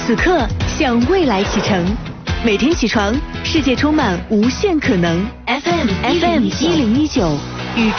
此刻向未来启程。每天起床，世界充满无限可能。FM 1019